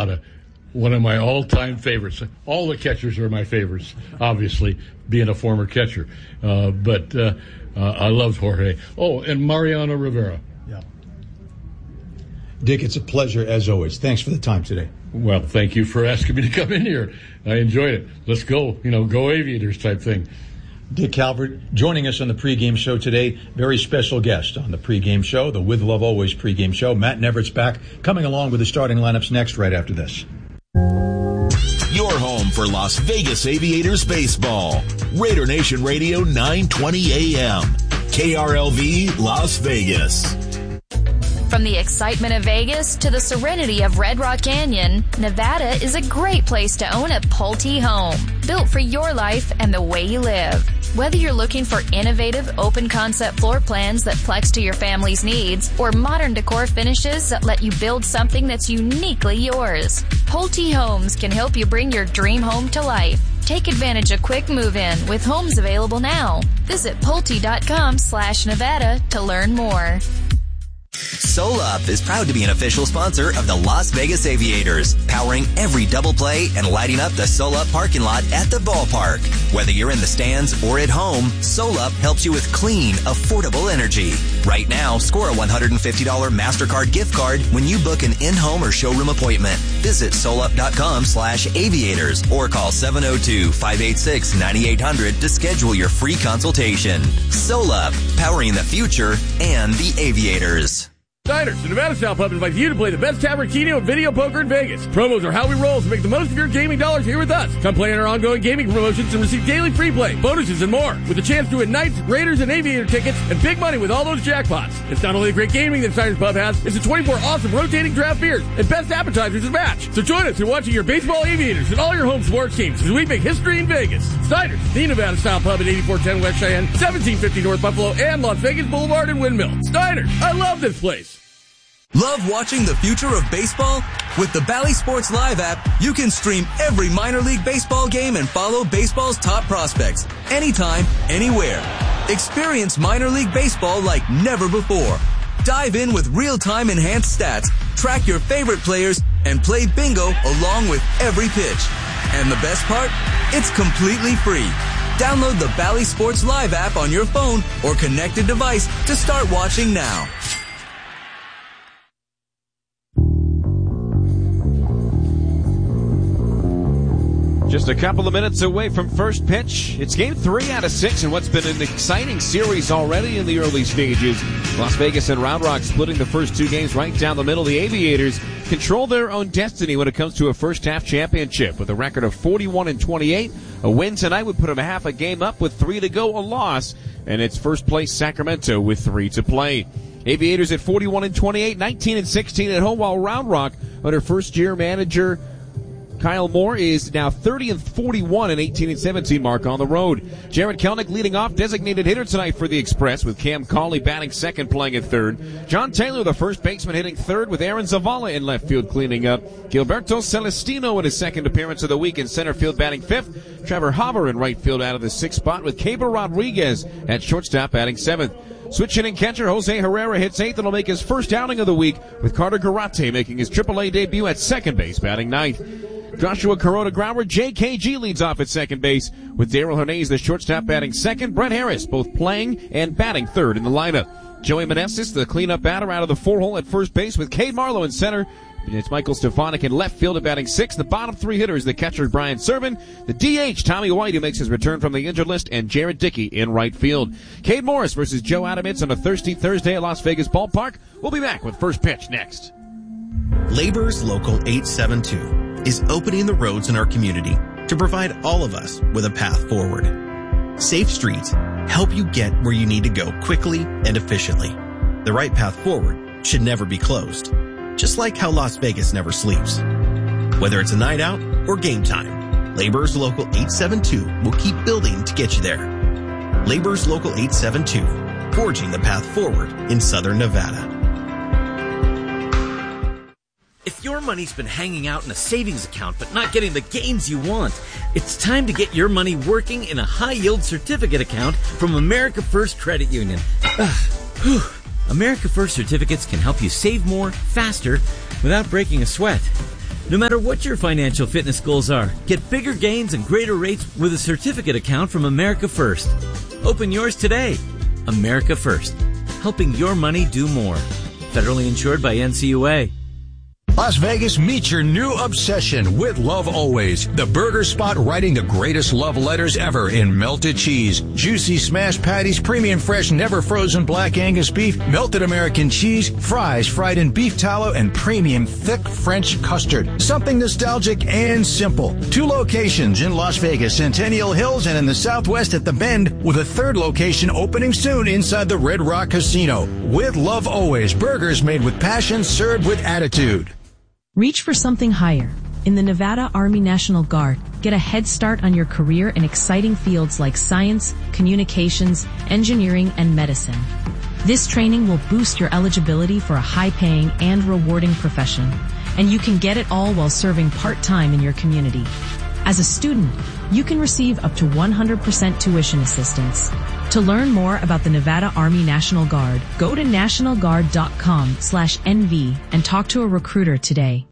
Nevada. One of my all-time favorites. All the catchers are my favorites, obviously, being a former catcher. But I loved Jorge. Oh, and Mariano Rivera. Yeah. Dick, it's a pleasure, as always. Thanks for the time today. Well, thank you for asking me to come in here. I enjoyed it. Let's go, go Aviators type thing. Dick Calvert joining us on the pregame show today. Very special guest on the pregame show, the With Love Always pregame show. Matt Nevertte's back, coming along with the starting lineups next, right after this. Your home for Las Vegas Aviators baseball. Raider Nation Radio 920 AM. KRLV Las Vegas. From the excitement of Vegas to the serenity of Red Rock Canyon, Nevada is a great place to own a Pulte home, built for your life and the way you live. Whether you're looking for innovative, open-concept floor plans that flex to your family's needs, or modern decor finishes that let you build something that's uniquely yours, Pulte Homes can help you bring your dream home to life. Take advantage of quick move-in with homes available now. Visit Pulte.com/Nevada to learn more. SoLup is proud to be an official sponsor of the Las Vegas Aviators, powering every double play and lighting up the SoLup parking lot at the ballpark. Whether you're in the stands or at home, SoLup helps you with clean, affordable energy. Right now, score a $150 MasterCard gift card when you book an in-home or showroom appointment. Visit SoLup.com/Aviators or call 702-586-9800 to schedule your free consultation. SoLup, powering the future and the Aviators. Diners, the Nevada Style Pub invites you to play the best tavern, keno, and video poker in Vegas. Promos are how we roll, so make the most of your gaming dollars here with us. Come play in our ongoing gaming promotions and receive daily free play, bonuses, and more. With a chance to win Knights, Raiders, and Aviator tickets, and big money with all those jackpots. It's not only the great gaming that Diners Pub has, it's the 24 awesome rotating draft beers and best appetizers to match. So join us in watching your baseball Aviators and all your home sports teams as we make history in Vegas. Diners, the Nevada Style Pub at 8410 West Cheyenne, 1750 North Buffalo, and Las Vegas Boulevard and Windmill. Diners, I love this place. Love watching the future of baseball? With the Bally Sports Live app, you can stream every minor league baseball game and follow baseball's top prospects anytime, anywhere. Experience minor league baseball like never before. Dive in with real-time enhanced stats, track your favorite players, and play bingo along with every pitch. And the best part? It's completely free. Download the Bally Sports Live app on your phone or connected device to start watching now. Just a couple of minutes away from first pitch. It's game 3 out of 6 in what's been an exciting series already in the early stages. Las Vegas and Round Rock splitting the first 2 games right down the middle. The Aviators control their own destiny when it comes to a first-half championship with a record of 41-28. A win tonight would put them a half a game up with 3 to go. A loss, and it's first place Sacramento with 3 to play. Aviators at 41-28, 19-16 at home, while Round Rock, under first-year manager Kyle Moore, is now 30-41 and 18-17 mark on the road. Jared Kelnick leading off, designated hitter tonight for the Express, with Cam Cauley batting second, playing at third. John Taylor, the first baseman, hitting third, with Aaron Zavala in left field cleaning up. Gilberto Celestino in his second appearance of the week in center field batting fifth. Trevor Hauber in right field out of the sixth spot, with Caber Rodriguez at shortstop batting seventh. Switching in catcher, Jose Herrera hits eighth and will make his first outing of the week, with Carter Garate making his AAA debut at second base, batting ninth. Joshua Corona Grower, JKG leads off at second base, with Daryl Hernandez, the shortstop, batting second. Brett Harris both playing and batting third in the lineup. Joey Meneses, the cleanup batter, out of the four-hole at first base, with Cade Marlowe in center. It's Michael Stefanik in left field at batting sixth. The bottom three hitters, the catcher Brian Serban, the DH Tommy White, who makes his return from the injured list, and Jared Dickey in right field. Cade Morris versus Joe Adamits on a thirsty Thursday at Las Vegas Ballpark. We'll be back with first pitch next. Labor's Local 872 is opening the roads in our community to provide all of us with a path forward. Safe streets help you get where you need to go quickly and efficiently. The right path forward should never be closed, just like how Las Vegas never sleeps. Whether it's a night out or game time, Labor's Local 872 will keep building to get you there. Labor's Local 872, forging the path forward in Southern Nevada. If your money's been hanging out in a savings account but not getting the gains you want, it's time to get your money working in a high-yield certificate account from America First Credit Union. America First certificates can help you save more, faster, without breaking a sweat. No matter what your financial fitness goals are, get bigger gains and greater rates with a certificate account from America First. Open yours today. America First, helping your money do more. Federally insured by NCUA. Las Vegas, meet your new obsession with Love Always, the burger spot writing the greatest love letters ever in melted cheese, juicy smashed patties, premium fresh never frozen black Angus beef, melted American cheese, fries fried in beef tallow, and premium thick French custard. Something nostalgic and simple. 2 locations in Las Vegas, Centennial Hills, and in the Southwest at The Bend, with a 3rd location opening soon inside the Red Rock Casino. With Love Always, burgers made with passion, served with attitude. Reach for something higher. In the Nevada Army National Guard, get a head start on your career in exciting fields like science, communications, engineering, and medicine. This training will boost your eligibility for a high-paying and rewarding profession, and you can get it all while serving part-time in your community. As a student, you can receive up to 100% tuition assistance. To learn more about the Nevada Army National Guard, go to nationalguard.com/NV and talk to a recruiter today.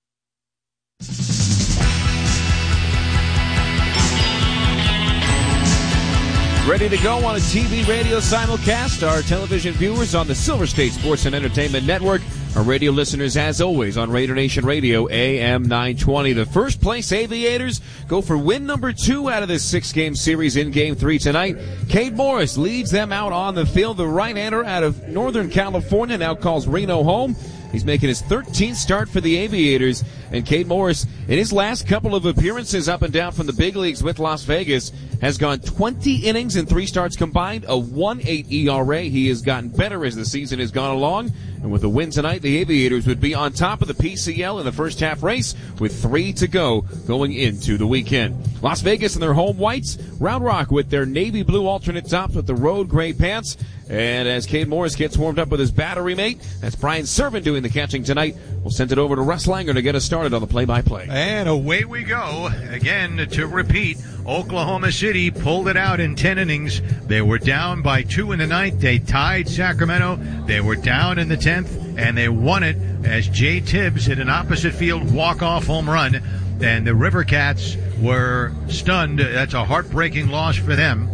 Ready to go on a TV radio simulcast. Our television viewers on the Silver State Sports and Entertainment Network. Our radio listeners, as always, on Raider Nation Radio, AM 920. The first place Aviators go for win number 2 out of this 6-game series in Game 3 tonight. Cade Morris leads them out on the field. The right-hander out of Northern California now calls Reno home. He's making his 13th start for the Aviators. And Cade Morris, in his last couple of appearances up and down from the big leagues with Las Vegas, has gone 20 innings in 3 starts combined, a 1.8 ERA. He has gotten better as the season has gone along. And with a win tonight, the Aviators would be on top of the PCL in the first half race with 3 to go going into the weekend. Las Vegas in their home whites, Round Rock with their navy blue alternate tops with the road gray pants. And as Cade Morris gets warmed up with his battery mate, that's Brian Servant doing the catching tonight. We'll send it over to Russ Langer to get us started on the play-by-play. And away we go. Again, to repeat, Oklahoma City pulled it out in 10 innings. They were down by 2 in the 9th. They tied Sacramento. They were down in the 10th, and they won it as Jay Tibbs hit an opposite field walk-off home run. And the River Cats were stunned. That's a heartbreaking loss for them.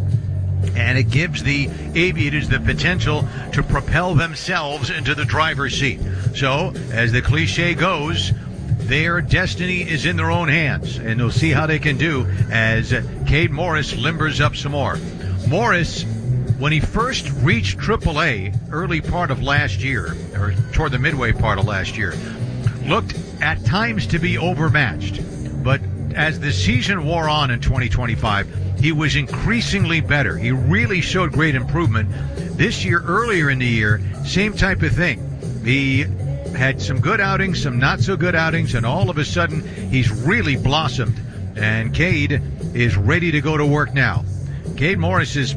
And it gives the Aviators the potential to propel themselves into the driver's seat. So, as the cliche goes, their destiny is in their own hands. And they'll see how they can do as Cade Morris limbers up some more. Morris, when he first reached AAA early part of last year, or toward the midway part of last year, looked at times to be overmatched. But as the season wore on in 2025, he was increasingly better. He really showed great improvement. This year, earlier in the year, same type of thing. He had some good outings, some not so good outings, and all of a sudden, he's really blossomed. And Cade is ready to go to work now. Cade Morris is,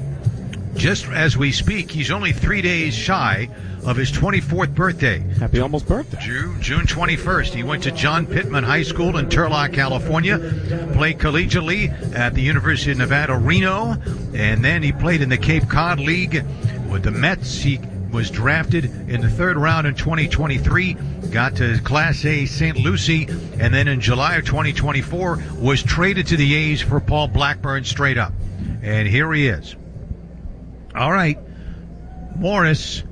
just as we speak, he's only 3 days shy of his 24th birthday. Happy almost birthday. June 21st. He went to John Pittman High School in Turlock, California, played collegiately at the University of Nevada, Reno, and then he played in the Cape Cod League with the Mets. He was drafted in the 3rd round in 2023, got to Class A St. Lucie, and then in July of 2024 was traded to the A's for Paul Blackburn straight up. And here he is. All right, Morris,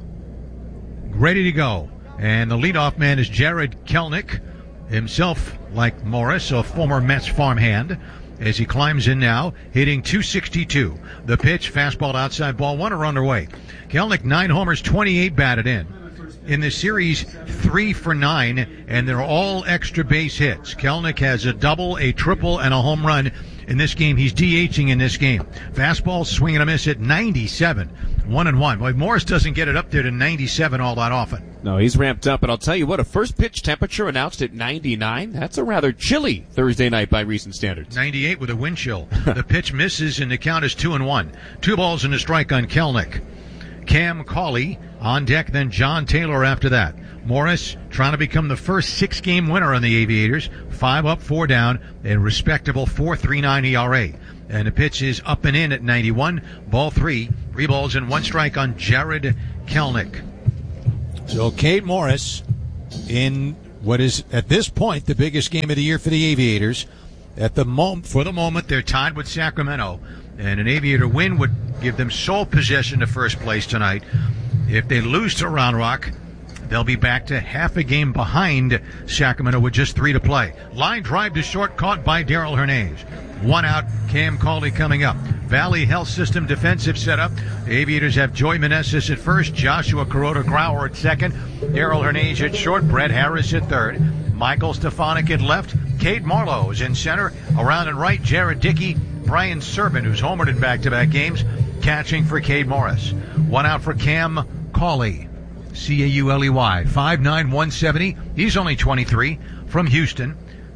ready to go. And the leadoff man is Jared Kelenic, himself, like Morris, a former Mets farmhand, as he climbs in now, hitting .262. The pitch, fastball outside, ball 1, a runner away. Kelenic, 9 homers, 28 batted in. In the series, 3 for 9, and they're all extra base hits. Kelenic has a double, a triple, and a home run. In this game, he's DHing in this game. Fastball, swing and a miss at 97. 1-1. Boy, Morris doesn't get it up there to 97 all that often. No, he's ramped up, and I'll tell you what, a first pitch temperature announced at 99, that's a rather chilly Thursday night by recent standards. 98 with a wind chill. The pitch misses, and the count is 2-1. 2 balls and a strike on Kelenic. Cam Cauley on deck, then John Taylor after that. Morris trying to become the first 6-game winner on the Aviators. 5 up, 4 down, a respectable 4.39 ERA. And the pitch is up and in at 91. Ball 3. 3 balls and 1 strike on Jared Kelenic. So Cade Morris in what is at this point the biggest game of the year for the Aviators. For the moment, they're tied with Sacramento, and an Aviator win would give them sole possession of first place tonight. If they lose to Round Rock, they'll be back to half a game behind Sacramento with just 3 to play. Line drive to short, caught by Daryl Hernandez. 1 out, Cam Cauley coming up. Valley Health System defensive setup. The Aviators have Joy Meneses at first, Joshua Kuroda-Grauer at second, Daryl Hernandez at short, Brett Harris at third, Michael Stefanik at left, Cade Marlowe is in center. Around and right, Jared Dickey, Brian Servant, who's homered in back-to-back games, catching for Cade Morris. 1 out for Cam Cauley, Cauley, 5'9", 170. He's only 23, from Houston.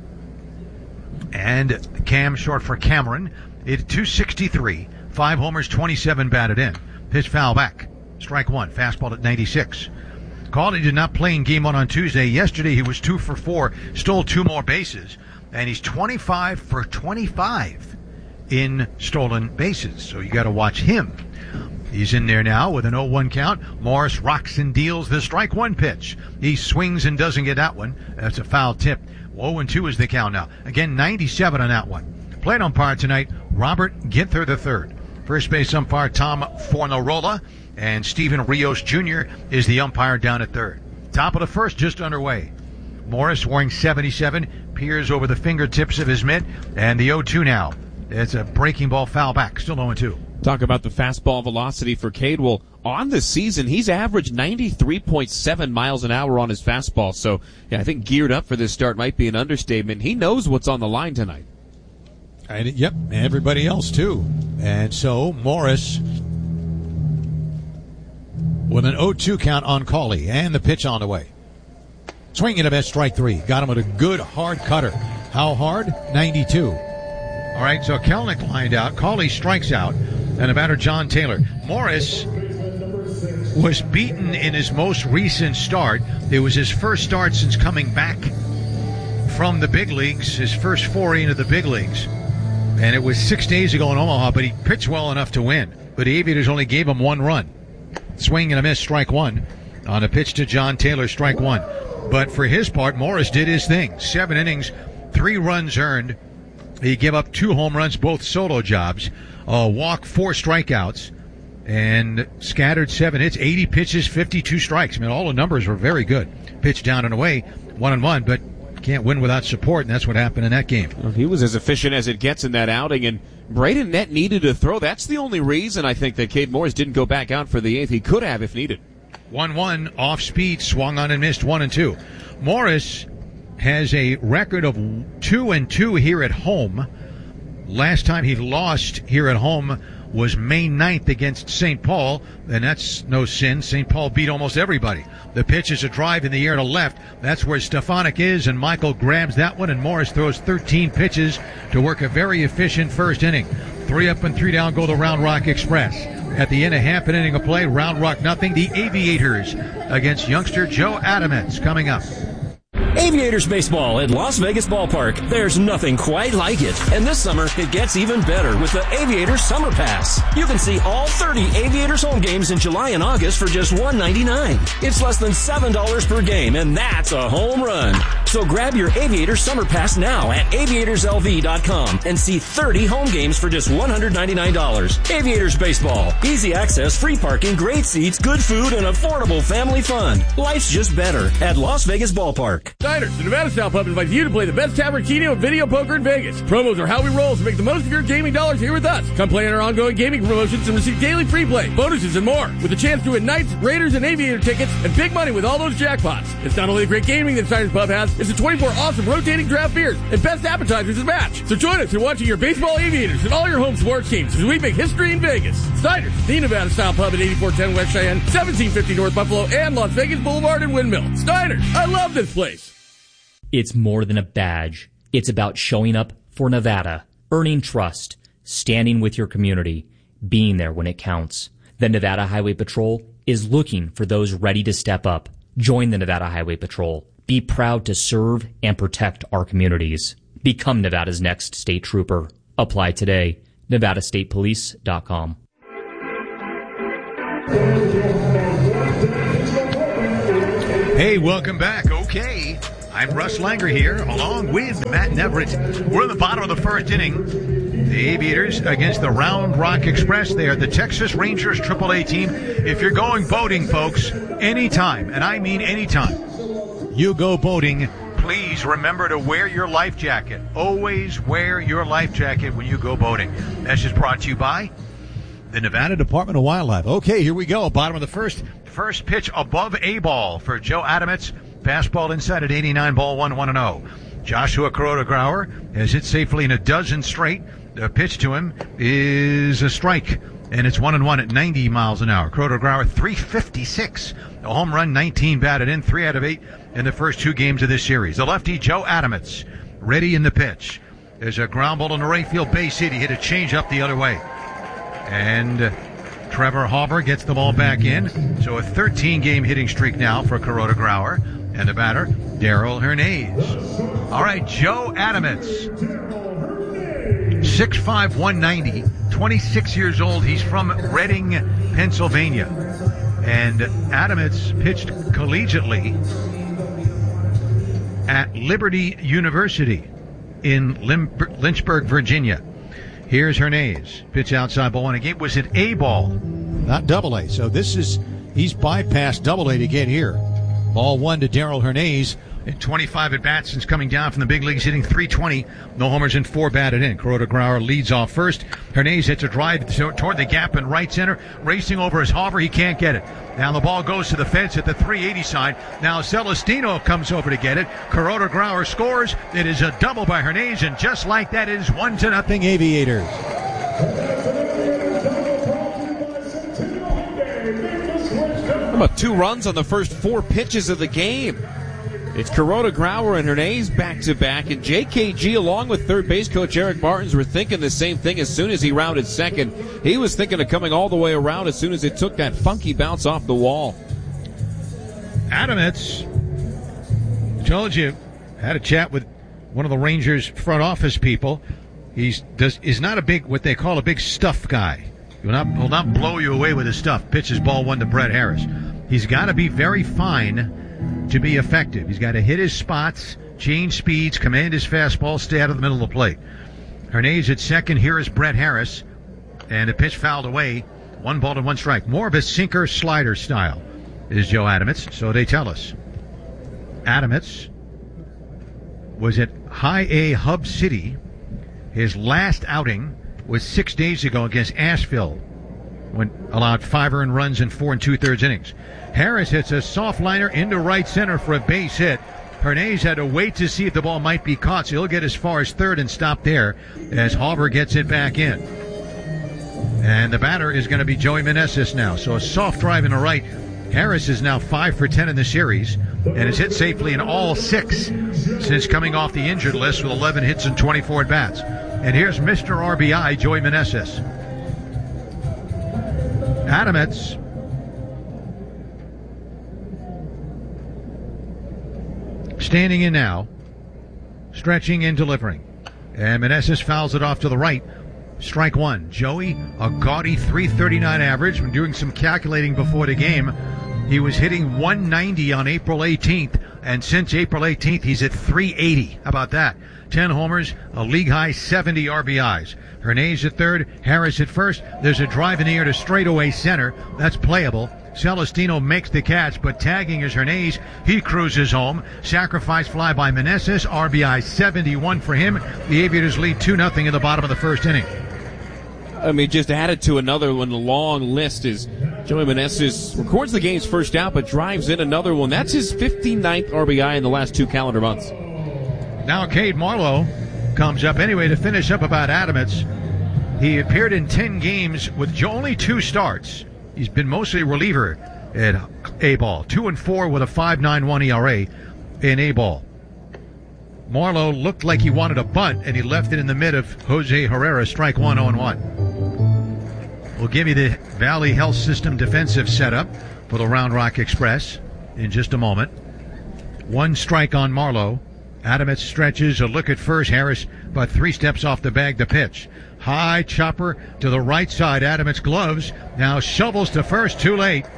And Cam, short for Cameron, it's 263, 5 homers, 27 batted in. Pitch foul back. Strike 1, fastball at 96. Cauley did not play in game 1 on Tuesday. Yesterday he was 2 for 4, stole 2 more bases, and he's 25 for 25 in stolen bases. So you got to watch him. He's in there now with an 0-1 count. Morris rocks and deals the strike 1 pitch. He swings and doesn't get that one. That's a foul tip. 0-2 is the count now. Again, 97 on that one. Plate umpire tonight, Robert Ginther III. First base umpire, Tom Fornarola. And Steven Rios Jr. is the umpire down at third. Top of the first just underway. Morris wearing 77, peers over the fingertips of his mitt. And the 0-2 now. It's a breaking ball foul back. Still 0-2. Talk about the fastball velocity for Cade. Well, on the season, he's averaged 93.7 miles an hour on his fastball. So, yeah, I think geared up for this start might be an understatement. He knows what's on the line tonight. Yep, everybody else too. And so Morris with an 0-2 count on Cauley, and the pitch on the way. Swinging a best, strike 3. Got him with a good hard cutter. How hard? 92. All right, so Kelnick lined out. Cauley strikes out, and the batter John Taylor. Morris was beaten in his most recent start. It was his first start since coming back from the big leagues, his first foray into the big leagues. And it was 6 days ago in Omaha, but he pitched well enough to win. But the Aviators only gave him 1 run. Swing and a miss, strike 1. On a pitch to John Taylor, strike 1. But for his part, Morris did his thing. 7 innings, 3 runs earned. He gave up 2 home runs, both solo jobs. A walk, 4 strikeouts, and scattered 7 hits, 80 pitches, 52 strikes. I mean, all the numbers were very good. Pitch down and away, 1-1, but can't win without support, and that's what happened in that game. Well, he was as efficient as it gets in that outing, and Braden Nett needed to throw. That's the only reason I think that Cade Morris didn't go back out for the 8th. He could have if needed. 1-1, off speed, swung on and missed, 1-2. Morris has a record of 2-2 here at home. Last time he lost here at home was May 9th against St. Paul, and that's no sin. St. Paul beat almost everybody. The pitch is a drive in the air to left. That's where Stefanik is, and Michael grabs that one, and Morris throws 13 pitches to work a very efficient first inning. 3 up and 3 down go the Round Rock Express. At the end of half an inning of play, Round Rock nothing. The Aviators against youngster Joe Adamants coming up. Aviators baseball at Las Vegas Ballpark. There's nothing quite like it. And this summer, it gets even better with the Aviators Summer Pass. You can see all 30 Aviators home games in July and August for just $1.99. It's less than $7 per game, and that's a home run. So grab your Aviators Summer Pass now at aviatorslv.com and see 30 home games for just $199. Aviators baseball. Easy access, free parking, great seats, good food, and affordable family fun. Life's just better at Las Vegas Ballpark. Diners, the Nevada Style Pub invites you to play the best Tabarquino and video poker in Vegas. Promos are how we roll, so make the most of your gaming dollars here with us. Come play in our ongoing gaming promotions and receive daily free play, bonuses, and more. With a chance to win Knights, Raiders, and Aviator tickets, and big money with all those jackpots. It's not only the great gaming that Diners Pub has, it's the 24 awesome rotating draft beers and best appetizers to match. So join us in watching your baseball Aviators and all your home sports teams as we make history in Vegas. Diners, the Nevada Style Pub at 8410 West Cheyenne, 1750 North Buffalo, and Las Vegas Boulevard in Windmill. Diners, I love this place. It's more than a badge. It's about showing up for Nevada, earning trust, standing with your community, being there when it counts. The Nevada Highway Patrol is looking for those ready to step up. Join the Nevada Highway Patrol. Be proud to serve and protect our communities. Become Nevada's next state trooper. Apply today. NevadaStatePolice.com. Hey, welcome back. Okay. I'm Russ Langer here, along with Matt Neverett. We're in the bottom of the first inning. The Aviators against the Round Rock Express. They are the Texas Rangers AAA team. If you're going boating, folks, anytime, and I mean anytime, you go boating, please remember to wear your life jacket. Always wear your life jacket when you go boating. That's just brought to you by the Nevada Department of Wildlife. Okay, here we go. Bottom of the first. First pitch above A ball for Joe Adamets. Fastball inside at 89, ball 1-0. Joshua Kuroda-Grauer has hit safely in a dozen straight. The pitch to him is a strike, and it's 1-1 at 90 miles an hour. Kuroda-Grauer, 356. A home run, 19 batted in, 3 out of 8 in the first 2 games of this series. The lefty, Joe Adamets, ready in the pitch. There's a ground ball in the right field base hit. He hit a change up the other way. And Trevor Hauber gets the ball back in. So a 13-game hitting streak now for Kuroda-Grauer. And the batter, Darrell Hernaiz. All right, Joe Adamets, 6'5", 190, 26 years old. He's from Reading, Pennsylvania. And Adamets pitched collegiately at Liberty University in Lynchburg, Virginia. Here's Hernaiz. Pitch outside, ball 1. Again, was it A ball, not double A. So he's bypassed double A to get here. Ball 1 to Darrell Hernaiz. In 25 at-bats since coming down from the big leagues, hitting .320. No homers and 4 batted in. Kuroda-Grauer leads off first. Hernaiz hits a drive toward the gap in right center. Racing over his Hauber. He can't get it. Now the ball goes to the fence at the 380 side. Now Celestino comes over to get it. Kuroda-Grauer scores. It is a double by Hernaiz, and just like that, it is 1-0 Aviators. About 2 runs on the first 4 pitches of the game. It's Kuroda-Grauer and Hernaiz back-to-back, and JKG along with third base coach Eric Martins were thinking the same thing as soon as he rounded second. He was thinking of coming all the way around as soon as it took that funky bounce off the wall. Adamets, told you, had a chat with one of the Rangers front office people. Is not a big, what they call a big stuff guy. Will not blow you away with his stuff. Pitches ball 1 to Brett Harris. He's got to be very fine to be effective. He's got to hit his spots, change speeds, command his fastball, stay out of the middle of the plate. Hernaiz at second. Here is Brett Harris. And the pitch fouled away. 1 ball to 1 strike. More of a sinker slider style is Joe Adamets, so they tell us. Adamets was at High A Hub City. His last outing was 6 days ago against Asheville, when allowed 5 earned runs in 4 2/3 innings. Harris hits a soft liner into right center for a base hit. Hernaiz had to wait to see if the ball might be caught, so he'll get as far as third and stop there as Hauber gets it back in. And the batter is going to be Joey Meneses now. So a soft drive in the right. Harris is now 5 for 10 in the series and has hit safely in all 6 since coming off the injured list with 11 hits and 24 at-bats. And here's Mr. RBI, Joey Meneses. Adamets standing in now, stretching and delivering. And Meneses fouls it off to the right. Strike 1. Joey, a gaudy 339 average. When doing some calculating before the game, he was hitting 190 on April 18th, and since April 18th, he's at 380. How about that? 10 homers, a league-high 70 RBIs. Hernaiz at third, Harris at first. There's a drive in the air to straightaway center. That's playable. Celestino makes the catch, but tagging is Hernaiz. He cruises home. Sacrifice fly by Meneses. RBI 71 for him. The Aviators lead 2-0 in the bottom of the first inning. I mean, just added to another one, the long list is Joey Meneses records the game's first out, but drives in another one. That's his 59th RBI in the last 2 calendar months. Now Cade Marlowe comes up anyway to finish up about Adamets. He appeared in 10 games with only 2 starts. He's been mostly reliever at A-ball. 2-4 with a 5.91 ERA in A-ball. Marlowe looked like he wanted a bunt, and he left it in the mid of Jose Herrera. Strike 1, 0-1. We'll give you the Valley Health System defensive setup for the Round Rock Express in just a moment. 1 strike on Marlowe. Adamets stretches a look at first. Harris about 3 steps off the bag to pitch. High chopper to the right side. Adamets gloves. Now shovels to first. Too late.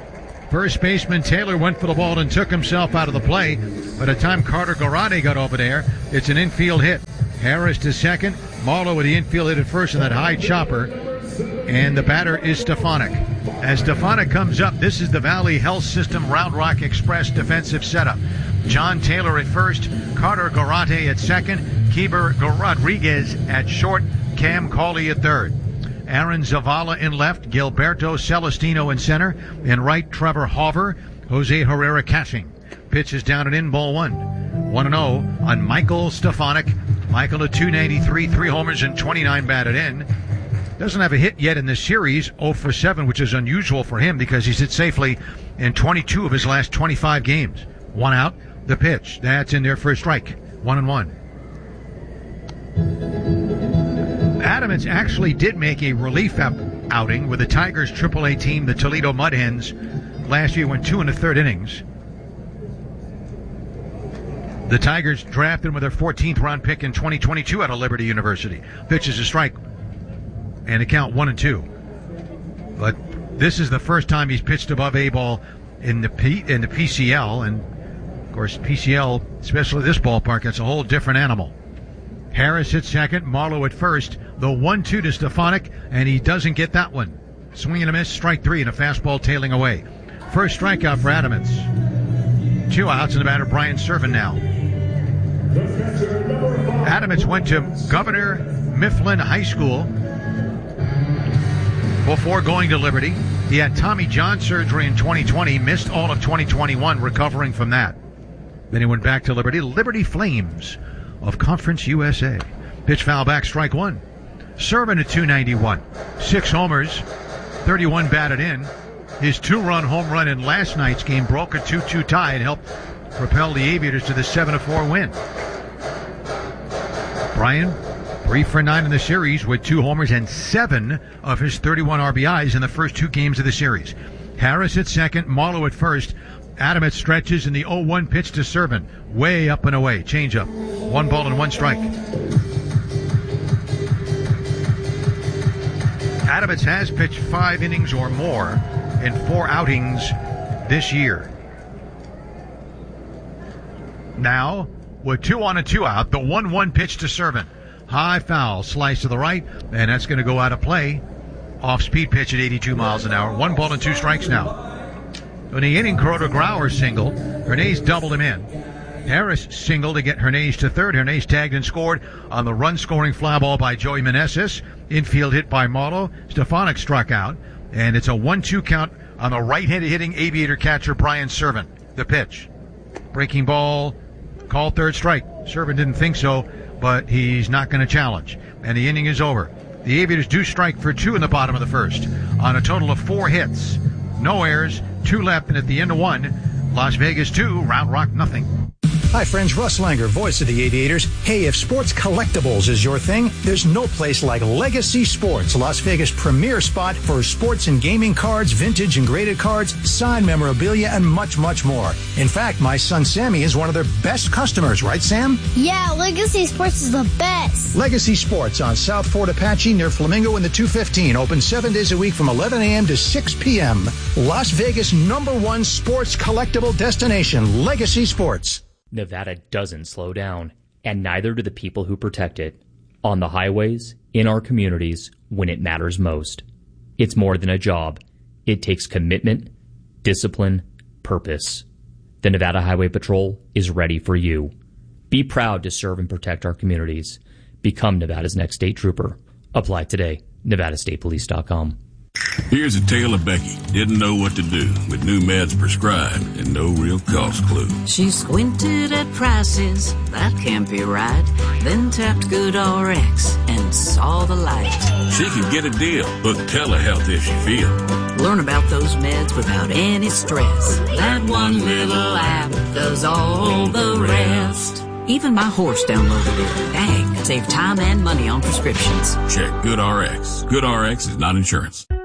First baseman Taylor went for the ball and took himself out of the play. By the time Carter Garate got over there, it's an infield hit. Harris to second. Marlowe with the infield hit at first in that high chopper. And the batter is Stefanik. As Stefanik comes up, this is the Valley Health System Round Rock Express defensive setup. John Taylor at first, Carter Garate at second, Keeber Rodriguez at short, Cam Cauley at third. Aaron Zavala in left, Gilberto Celestino in center. In right, Trevor Hauver, Jose Herrera catching. Pitch is down and in, ball 1. 1-0 on Michael Stefanik. Michael at 293, 3 homers and 29 batted in. Doesn't have a hit yet in this series, 0 for 7, which is unusual for him because he's hit safely in 22 of his last 25 games. 1 out, the pitch. That's in there for a strike. 1-1. Adams actually did make a relief outing with the Tigers AAA team, the Toledo Mud Hens. Last year went 2 1/3 innings. The Tigers drafted him with their 14th round pick in 2022 out of Liberty University. Pitch is a strike. And a count 1-2. But this is the first time he's pitched above A ball in the PCL. And of course, PCL, especially this ballpark, that's a whole different animal. Harris at second, Marlowe at first. The 1-2 to Stefanik, and he doesn't get that one. Swing and a miss, strike 3, and a fastball tailing away. First strikeout for Adams. 2 outs, and the batter Brian Servan now. Adams went to Governor Mifflin High School before going to Liberty. He had Tommy John surgery in 2020, missed all of 2021 recovering from that. Then he went back to Liberty. Liberty Flames of Conference USA. Pitch foul back, strike 1. Servan at 291. 6 homers, 31 batted in. His 2-run home run in last night's game broke a 2-2 tie and helped propel the Aviators to the 7-4 win. Brian, 3 for 9 in the series with 2 homers and 7 of his 31 RBIs in the first 2 games of the series. Harris at second, Marlowe at first. Adams stretches in the 0-1 pitch to Servan. Way up and away. Change up. 1 ball and 1 strike. Adams has pitched 5 innings or more in 4 outings this year. Now, with 2 on and 2 out, the 1-1 pitch to Servan. High foul, slice to the right, and that's going to go out of play. Off-speed pitch at 82 miles an hour. 1 ball and 2 strikes now. In the inning, Crota Grauer singled. Hernandez doubled him in. Harris singled to get Hernandez to third. Hernandez tagged and scored on the run-scoring fly ball by Joey Meneses. Infield hit by Marlowe. Stefanik struck out. And it's a 1-2 count on the right-handed hitting Aviator catcher Brian Servan. The pitch. Breaking ball, called third strike. Servan didn't think so, but he's not going to challenge. And the inning is over. The Aviators do strike for 2 in the bottom of the first on a total of 4 hits. No errors, 2 left, and at the end of 1, Las Vegas 2, Round Rock nothing. Hi friends, Russ Langer, voice of the Aviators. Hey, if sports collectibles is your thing, there's no place like Legacy Sports, Las Vegas' premier spot for sports and gaming cards, vintage and graded cards, signed memorabilia, and much, much more. In fact, my son Sammy is one of their best customers, right Sam? Yeah, Legacy Sports is the best. Legacy Sports on South Fort Apache near Flamingo in the 215. Open 7 days a week from 11 a.m. to 6 p.m. Las Vegas' #1 sports collectible destination, Legacy Sports. Nevada doesn't slow down, and neither do the people who protect it. On the highways, in our communities, when it matters most. It's more than a job. It takes commitment, discipline, purpose. The Nevada Highway Patrol is ready for you. Be proud to serve and protect our communities. Become Nevada's next state trooper. Apply today. NevadaStatePolice.com. Here's a tale of Becky. Didn't know what to do with new meds prescribed and no real cost clue. She squinted at prices, that can't be right. Then tapped GoodRx and saw the light. She could get a deal, book telehealth if she feel. Learn about those meds without any stress. That one little app does all the rest. Even my horse downloaded it. Dang, save time and money on prescriptions. Check GoodRx. GoodRx is not insurance.